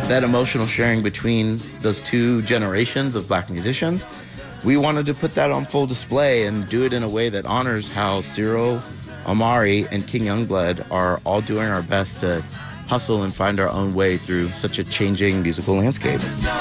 that emotional sharing between those two generations of Black musicians. We wanted to put that on full display and do it in a way that honors how Cyril, Omari, and King Youngblood are all doing our best to hustle and find our own way through such a changing musical landscape.